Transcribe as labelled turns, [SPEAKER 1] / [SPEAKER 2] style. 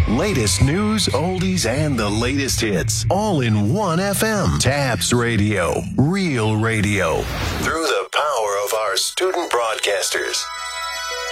[SPEAKER 1] Latest news, oldies, and the latest hits. All in one FM. Tabs Radio. Real radio. Through the power of our student broadcasters.